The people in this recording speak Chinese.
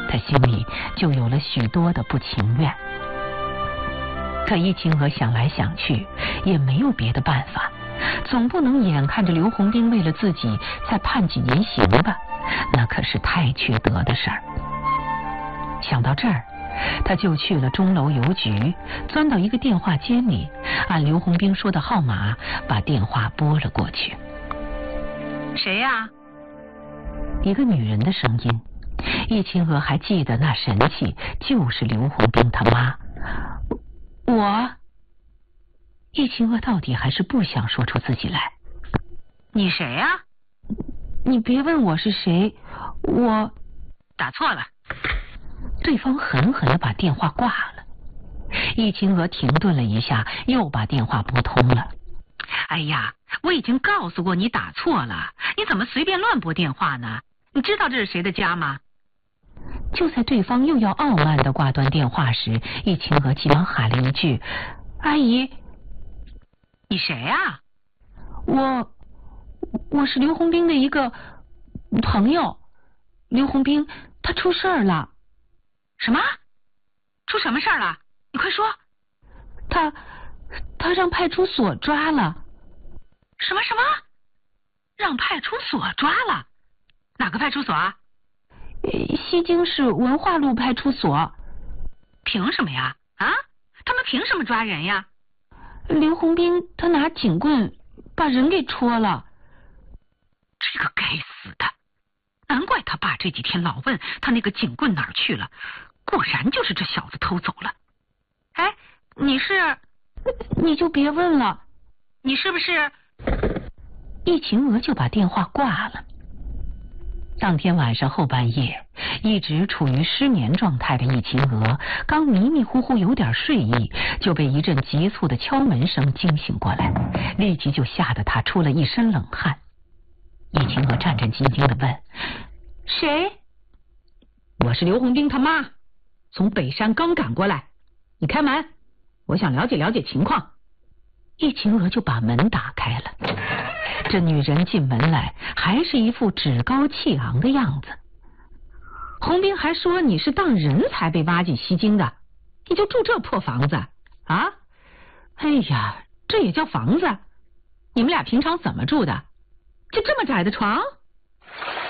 他心里就有了许多的不情愿。可易清娥想来想去，也没有别的办法，总不能眼看着刘洪兵为了自己再判几年刑吧，那可是太缺德的事儿。想到这儿，他就去了钟楼邮局，钻到一个电话间里，按刘洪兵说的号码把电话拨了过去。 谁呀？ 一个女人的声音，易清娥还记得那神气，就是刘洪兵他妈。我，易清娥到底还是不想说出自己来。 你谁呀？ 你别问我是谁，我打错了。 对方狠狠地把电话挂了。易清娥停顿了一下，又把电话拨通了。 哎呀，我已经告诉过你打错了，你怎么随便乱拨电话呢？你知道这是谁的家吗？ 就在对方又要傲慢地挂断电话时，易清娥急忙喊了一句：“阿姨。” 你谁啊？ 我是刘洪兵的一个朋友。刘洪兵他出事儿了。 什么？出什么事儿了？你快说。 他让派出所抓了。 什么？让派出所抓了？哪个派出所啊？ 西京市文化路派出所。 凭什么呀？啊？他们凭什么抓人呀？ 刘洪兵他拿警棍把人给戳了。 这个该死的！难怪他爸这几天老问他那个警棍哪儿去了，果然就是这小子偷走了。哎， 你就别问了。 你是不是？ 易清娥就把电话挂了。当天晚上后半夜，一直处于失眠状态的易清娥刚迷迷糊糊有点睡意，就被一阵急促的敲门声惊醒过来，立即就吓得她出了一身冷汗。易清娥战战兢兢地问：“谁？”“ 我是刘洪兵他妈，从北山刚赶过来，你开门，我想了解了解情况。” 易清娥就把门打开了。这女人进门来还是一副趾高气昂的样子。 洪兵还说你是当人才被挖进西京的，你就住这破房子啊？哎呀，这也叫房子？你们俩平常怎么住的？就这么窄的床？